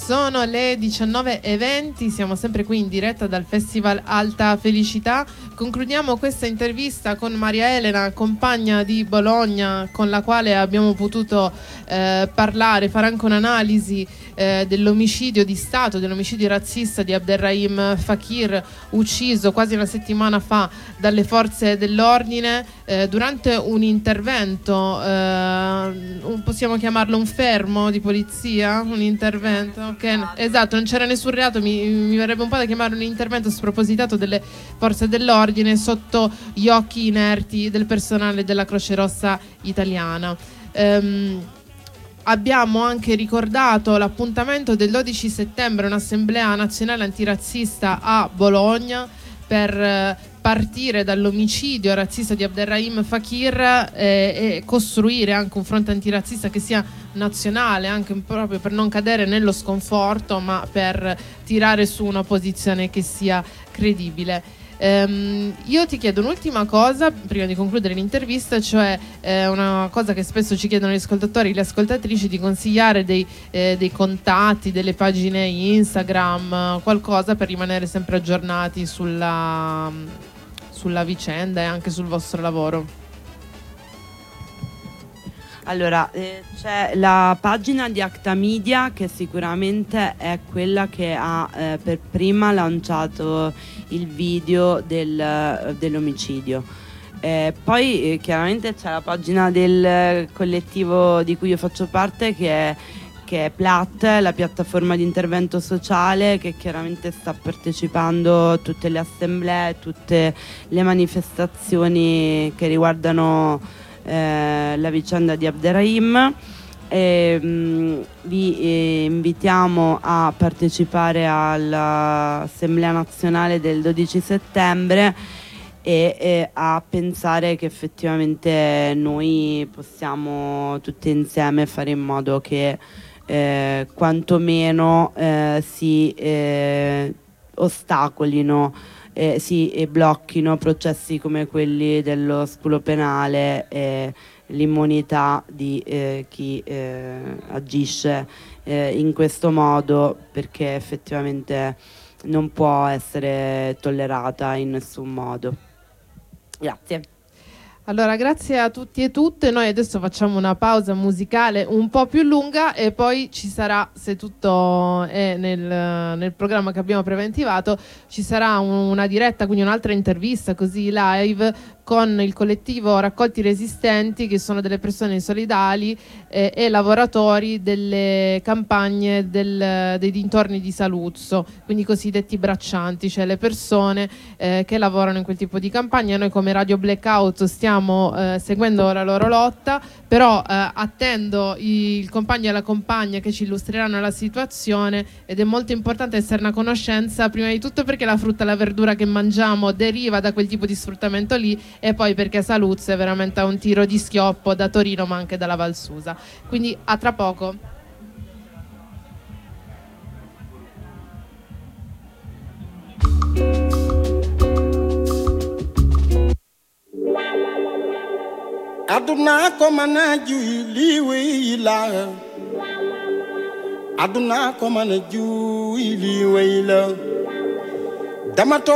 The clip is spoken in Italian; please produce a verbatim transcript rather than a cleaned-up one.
Sono le diciannove e venti, siamo sempre qui in diretta dal Festival Alta Felicità. Concludiamo questa intervista con Maria Elena, compagna di Bologna, con la quale abbiamo potuto eh, parlare, fare anche un'analisi eh, dell'omicidio di Stato, dell'omicidio razzista di Abderrahim Fakir, ucciso quasi una settimana fa dalle forze dell'ordine eh, durante un intervento, eh, un, possiamo chiamarlo un fermo di polizia, un intervento. Okay. Esatto, non c'era nessun reato, mi, mi verrebbe un po' da chiamare un intervento spropositato delle forze dell'ordine sotto gli occhi inerti del personale della Croce Rossa italiana. Ehm, abbiamo anche ricordato l'appuntamento del dodici settembre, un'assemblea nazionale antirazzista a Bologna per eh, partire dall'omicidio razzista di Abderrahim Fakir eh, e costruire anche un fronte antirazzista che sia nazionale, anche proprio per non cadere nello sconforto, ma per tirare su una posizione che sia credibile. Um, io ti chiedo un'ultima cosa prima di concludere l'intervista, cioè eh, una cosa che spesso ci chiedono gli ascoltatori e le ascoltatrici, di consigliare dei, eh, dei contatti, delle pagine Instagram, qualcosa per rimanere sempre aggiornati sulla, sulla vicenda e anche sul vostro lavoro. Allora, eh, c'è la pagina di Acta Media, che sicuramente è quella che ha eh, per prima lanciato il video del, dell'omicidio. Eh, poi eh, chiaramente c'è la pagina del collettivo di cui io faccio parte, che è, che è Plat, la piattaforma di intervento sociale, che chiaramente sta partecipando a tutte le assemblee, tutte le manifestazioni che riguardano Eh, la vicenda di Abderrahim. E, mh, vi eh, invitiamo a partecipare all'Assemblea Nazionale del dodici settembre e eh, a pensare che effettivamente noi possiamo tutti insieme fare in modo che eh, quantomeno eh, si eh, ostacolino Eh, si eh, blocchino processi come quelli dello scudo penale e l'immunità di eh, chi eh, agisce eh, in questo modo, perché effettivamente non può essere tollerata in nessun modo. Grazie. Allora, grazie a tutti e tutte. Noi adesso facciamo una pausa musicale un po' più lunga e poi ci sarà, se tutto è nel, nel programma che abbiamo preventivato, ci sarà un, una diretta, quindi un'altra intervista così live con il collettivo Raccolti Resistenti, che sono delle persone solidali eh, e lavoratori delle campagne del, dei dintorni di Saluzzo, quindi i cosiddetti braccianti, cioè le persone eh, che lavorano in quel tipo di campagna. Noi come Radio Blackout stiamo eh, seguendo la loro lotta, però eh, attendo i, il compagno e la compagna che ci illustreranno la situazione, ed è molto importante esserne a conoscenza, prima di tutto perché la frutta e la verdura che mangiamo deriva da quel tipo di sfruttamento lì, e poi perché Saluzzo è veramente a un tiro di schioppo da Torino ma anche dalla Val Susa. Quindi a tra poco. Aduna komana ju liwe la Aduna komana ju liwe la Damato